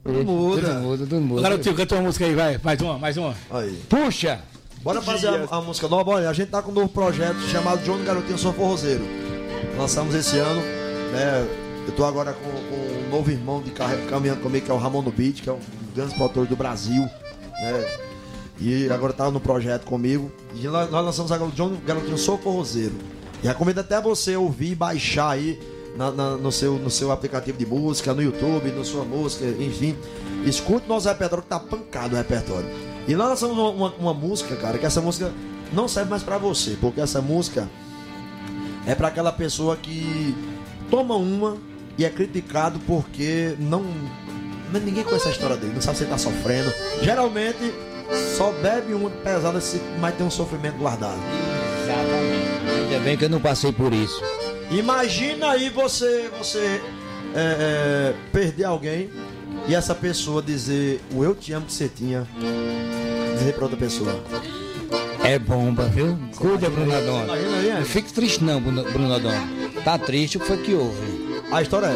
Tudo muda. Garotinho, canta uma música aí, vai. Mais uma. Aí. Puxa! Bora fazer a música nova. Olha, a gente tá com um novo projeto chamado Johnny Garotinho Sou Forrozeiro. Lançamos esse ano, né? Eu tô agora com um novo irmão de caminhando comigo, que é o Ramon no Beat, que é um dos grandes produtores do Brasil, né? E agora tá no projeto comigo. E nós lançamos agora o Johnny Garotinho Sou Forrozeiro. E recomendo até você ouvir e baixar aí no seu aplicativo de música, no YouTube, na sua música, enfim. Escute o nosso repertório, que tá pancado o repertório. E nós lançamos uma música, cara, que essa música não serve mais pra você, porque essa música é pra aquela pessoa que toma uma e é criticado porque ninguém conhece a história dele, não sabe se ele tá sofrendo. Geralmente só bebe uma pesada, mas tem um sofrimento guardado. Exatamente. Ainda bem que eu não passei por isso. Imagina aí você perder alguém e essa pessoa dizer o eu te amo que você tinha, dizer pra outra pessoa. É bomba, viu? Cuida, Bruno Adorno. Imagina aí, Não fique triste não, Bruno Adorno. Tá triste, o que foi que houve? A história é